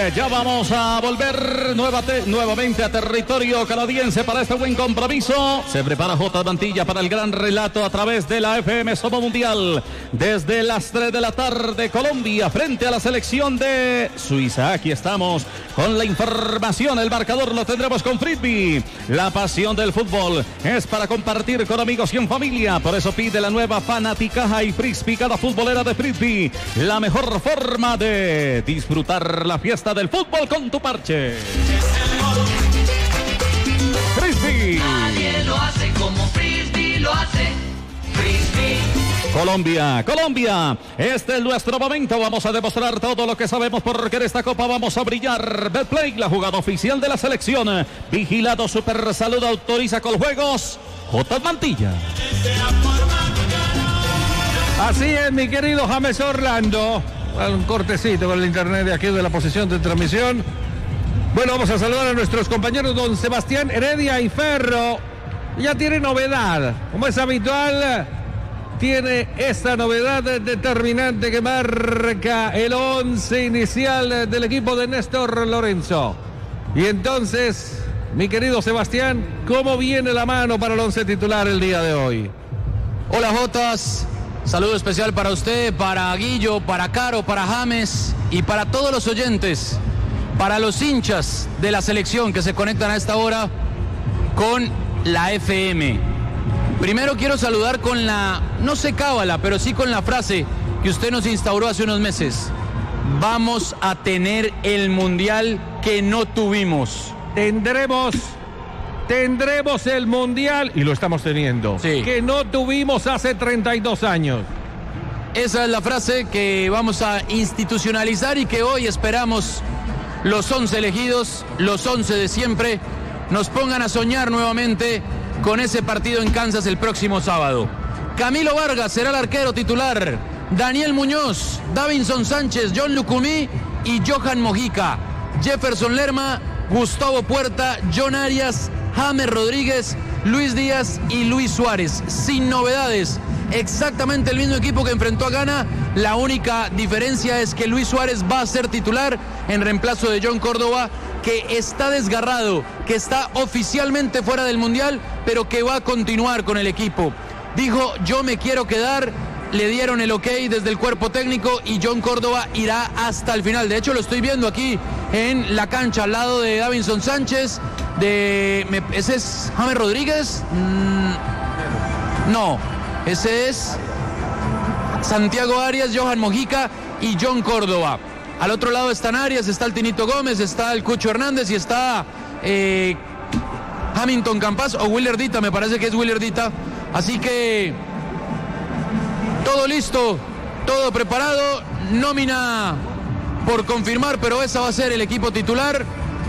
Ya vamos a volver nuevamente a territorio canadiense para este buen compromiso. Se prepara J. Mantilla para el gran relato a través de la FM Somos Mundial. Desde las 3 de la tarde, Colombia frente a la selección de Suiza. Aquí estamos con la información. El marcador lo tendremos con Frisbee. La pasión del fútbol es para compartir con amigos y en familia. Por eso pide la nueva Fanaticaja y Frisbee, cada futbolera de Frisbee. La mejor forma de disfrutar la fiesta del fútbol con tu parche. Frisbee. Nadie lo hace como Frisbee lo hace. Frisbee. Colombia, este es nuestro momento. Vamos a demostrar todo lo que sabemos porque en esta copa vamos a brillar. Betplay, la jugada oficial de la selección. Vigilado Super Salud, autoriza con juegos J. Mantilla. Así es, mi querido James Orlando. Un cortecito con el internet de aquí de la posición de transmisión. Bueno, vamos a saludar a nuestros compañeros don Sebastián Heredia y Ferro. Ya tiene novedad, como es habitual, tiene esta novedad determinante que marca el 11 inicial del equipo de Néstor Lorenzo. Y entonces, mi querido Sebastián, ¿cómo viene la mano para el 11 titular el día de hoy? Hola Jotas, saludo especial para usted, para Guillo, para Caro, para James y para todos los oyentes, para los hinchas de la selección que se conectan a esta hora con la FM. Primero quiero saludar con la, no sé cábala, pero sí con la frase que usted nos instauró hace unos meses. Vamos a tener el mundial que no tuvimos. Tendremos el mundial, y lo estamos teniendo, sí, que no tuvimos hace 32 años. Esa es la frase que vamos a institucionalizar y que hoy esperamos los 11 elegidos, los 11 de siempre, nos pongan a soñar nuevamente con ese partido en Kansas el próximo sábado. Camilo Vargas será el arquero titular. Daniel Muñoz, Davinson Sánchez, John Lucumí y Johan Mojica. Jefferson Lerma, Gustavo Puerta, John Arias, James Rodríguez, Luis Díaz y Luis Suárez. Sin novedades, exactamente el mismo equipo que enfrentó a Ghana. La única diferencia es que Luis Suárez va a ser titular en reemplazo de John Córdoba, que está desgarrado, que está oficialmente fuera del Mundial, pero que va a continuar con el equipo. Dijo, yo me quiero quedar, le dieron el ok desde el cuerpo técnico y John Córdoba irá hasta el final. De hecho, lo estoy viendo aquí en la cancha, al lado de Davinson Sánchez, ¿ese es James Rodríguez? No, ese es Santiago Arias, Johan Mojica y John Córdoba. Al otro lado están Arias, está el Tinito Gómez, está el Cucho Hernández y está Hamilton Campas o Willer Dita, me parece que es Willer Dita. Así que todo listo, todo preparado, nómina por confirmar, pero esa va a ser el equipo titular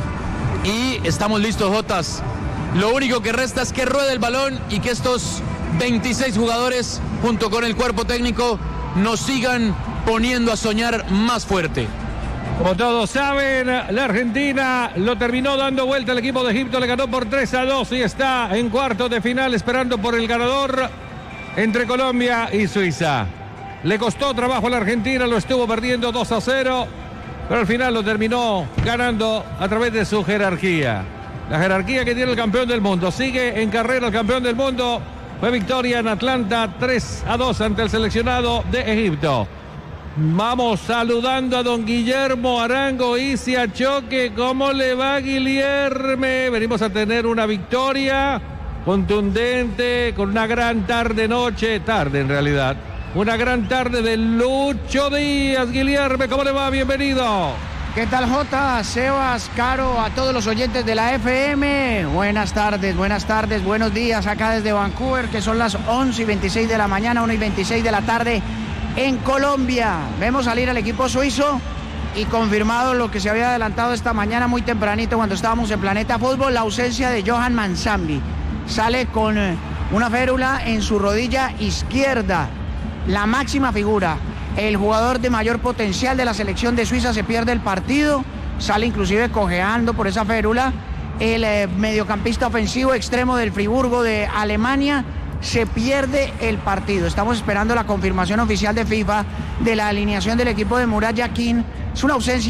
y estamos listos, Jotas. Lo único que resta es que ruede el balón y que estos 26 jugadores, junto con el cuerpo técnico, nos sigan poniendo a soñar más fuerte. Como todos saben, la Argentina lo terminó dando vuelta el equipo de Egipto, le ganó por 3-2 y está en cuartos de final esperando por el ganador entre Colombia y Suiza. Le costó trabajo a la Argentina, lo estuvo perdiendo 2-0, pero al final lo terminó ganando a través de su jerarquía. La jerarquía que tiene el campeón del mundo. Sigue en carrera el campeón del mundo. Fue victoria en Atlanta 3-2 ante el seleccionado de Egipto. Vamos saludando a don Guillermo Arango Isiachoque. ¿Cómo le va, Guillerme? Venimos a tener una victoria contundente con una gran tarde en realidad. Una gran tarde de Lucho Díaz. Guillerme, ¿cómo le va? Bienvenido. ¿Qué tal, Jota, Sebas, Caro, a todos los oyentes de la FM? Buenas tardes, buenos días acá desde Vancouver, que son las 11:26 de la mañana, 1:26 de la tarde en Colombia. Vemos salir al equipo suizo y confirmado lo que se había adelantado esta mañana muy tempranito cuando estábamos en Planeta Fútbol, la ausencia de Johan Manzambi. Sale con una férula en su rodilla izquierda, la máxima figura. El jugador de mayor potencial de la selección de Suiza se pierde el partido, sale inclusive cojeando por esa férula. El mediocampista ofensivo extremo del Friburgo de Alemania se pierde el partido. Estamos esperando la confirmación oficial de FIFA de la alineación del equipo de Murat Yakin. Es una ausencia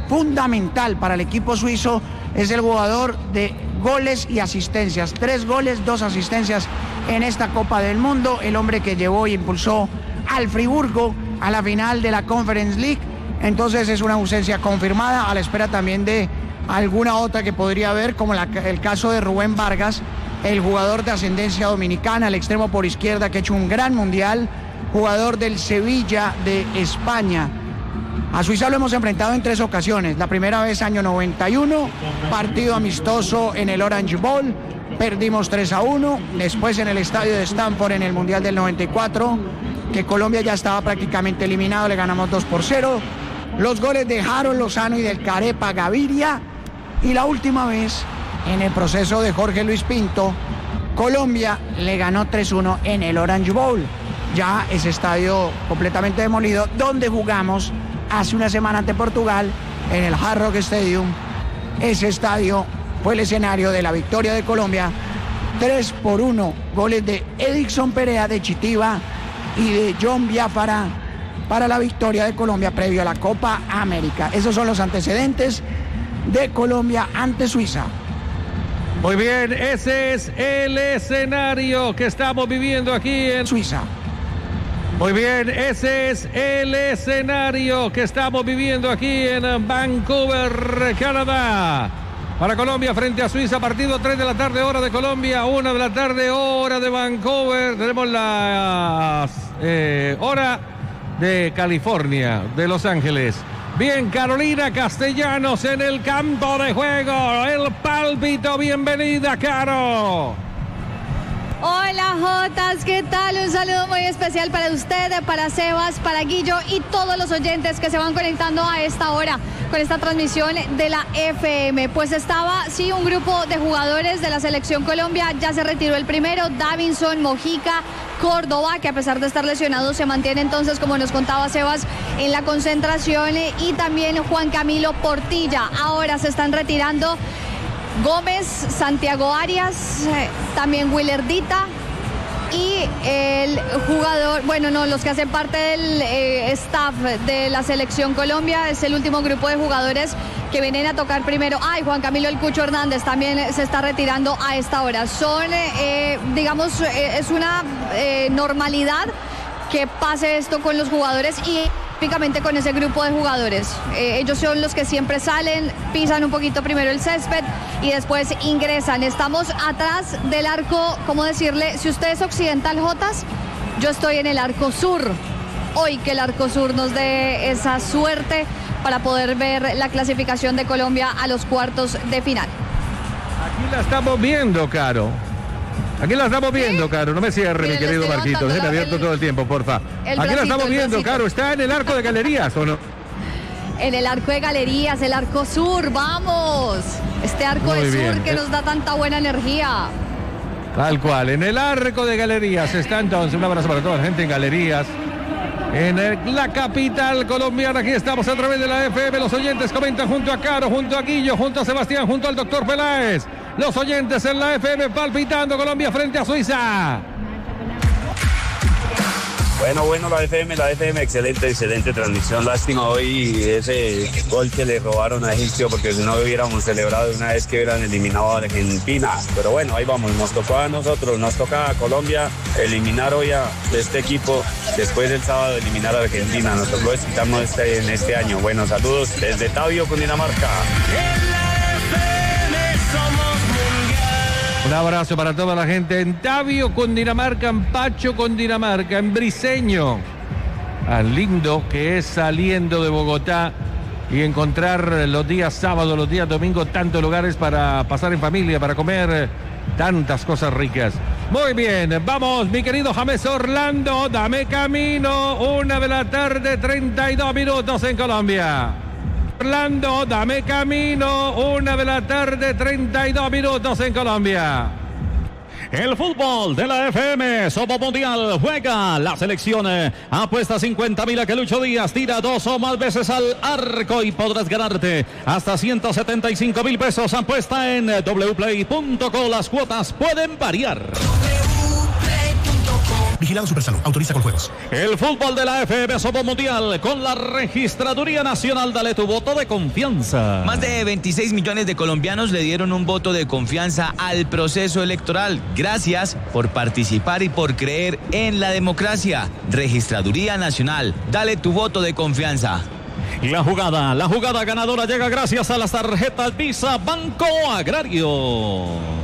fundamental para el equipo suizo es el jugador de goles y asistencias. 3 goles, 2 asistencias en esta Copa del Mundo. El hombre que llevó y impulsó al Friburgo a la final de la Conference League. Entonces es una ausencia confirmada, a la espera también de alguna otra que podría haber, como el caso de Rubén Vargas, el jugador de ascendencia dominicana, el extremo por izquierda que ha hecho un gran mundial, jugador del Sevilla de España. A Suiza lo hemos enfrentado en 3 ocasiones. La primera vez año 91, partido amistoso en el Orange Bowl, perdimos 3-1. Después en el estadio de Stamford en el Mundial del 94, que Colombia ya estaba prácticamente eliminado, le ganamos 2-0. Los goles de Harold Lozano y del Carepa Gaviria. Y la última vez, en el proceso de Jorge Luis Pinto, Colombia le ganó 3-1 en el Orange Bowl. Ya ese estadio completamente demolido, donde jugamos hace una semana ante Portugal en el Hard Rock Stadium. Ese estadio fue el escenario de la victoria de Colombia 3-1, goles de Edison Perea de Chitiba y de John Biafara para la victoria de Colombia previo a la Copa América. Esos son los antecedentes de Colombia ante Suiza. Muy bien, ese es el escenario que estamos viviendo aquí en Suiza. Muy bien, ese es el escenario que estamos viviendo aquí en Vancouver, Canadá. Para Colombia frente a Suiza, partido 3 de la tarde, hora de Colombia, 1 de la tarde, hora de Vancouver. Tenemos la hora de California, de Los Ángeles. Bien, Carolina Castellanos en el campo de juego, el pálpito, bienvenida, Caro. Hola Jotas, ¿qué tal? Un saludo muy especial para usted, para Sebas, para Guillo y todos los oyentes que se van conectando a esta hora con esta transmisión de la FM. Pues estaba, sí, un grupo de jugadores de la Selección Colombia, ya se retiró el primero, Davinson, Mojica, Córdoba, que a pesar de estar lesionado se mantiene entonces, como nos contaba Sebas, en la concentración, y también Juan Camilo Portilla. Ahora se están retirando Gómez, Santiago Arias, también Willerdita y el jugador, bueno, no, los que hacen parte del staff de la Selección Colombia. Es el último grupo de jugadores que vienen a tocar primero. Ay, Juan Camilo El Cucho Hernández también se está retirando a esta hora. Son, digamos, es una normalidad que pase esto con los jugadores y típicamente con ese grupo de jugadores. Ellos son los que siempre salen, pisan un poquito primero el césped y después ingresan. Estamos atrás del arco, ¿cómo decirle? Si usted es occidental, Jotas, yo estoy en el arco sur. Hoy que el arco sur nos dé esa suerte para poder ver la clasificación de Colombia a los cuartos de final. Aquí la estamos viendo, Caro. Aquí la estamos viendo, Caro. No me cierre, mi querido Marquito. Déjeme abierto todo el tiempo, porfa. Aquí la estamos viendo, Caro. ¿Está en el arco de galerías o no? En el arco de galerías, el arco sur. ¡Vamos! Este arco de sur que nos da tanta buena energía. Tal cual. En el arco de galerías está entonces. Un abrazo para toda la gente en galerías. En la capital colombiana, aquí estamos a través de la FM. Los oyentes comentan junto a Caro, junto a Guillo, junto a Sebastián, junto al doctor Peláez. Los oyentes en la FM palpitando Colombia frente a Suiza. Bueno, la FM, excelente transmisión. Lástima hoy ese gol que le robaron a Egipcio, porque si no hubiéramos celebrado una vez que hubieran eliminado a Argentina. Pero bueno, ahí vamos, nos tocó a nosotros, nos toca a Colombia eliminar hoy a este equipo, después del sábado eliminar a Argentina. Nos tocó desquitarnos en este año. Bueno, saludos desde Tabio, Cundinamarca. Un abrazo para toda la gente en Tabio, Cundinamarca, en Pacho, Cundinamarca, en Briseño. Tan lindo que es saliendo de Bogotá y encontrar los días sábados, los días domingos, tantos lugares para pasar en familia, para comer tantas cosas ricas. Muy bien, vamos, mi querido James Orlando, dame camino. 1 de la tarde, 32 minutos en Colombia. Orlando, dame camino. 1 de la tarde, 32 minutos en Colombia. El fútbol de la FM, Sopo Mundial, juega la selección, apuesta 50.000 a que Lucho Díaz tira 2 o más veces al arco y podrás ganarte hasta 175.000 pesos. Apuesta en wplay.co, las cuotas pueden variar. Vigilado Supersalud. Autoriza con juegos. El fútbol de la FM Sopo Mundial con la Registraduría Nacional. Dale tu voto de confianza. Más de 26 millones de colombianos le dieron un voto de confianza al proceso electoral. Gracias por participar y por creer en la democracia. Registraduría Nacional. Dale tu voto de confianza. La jugada ganadora llega gracias a las tarjetas Visa Banco Agrario.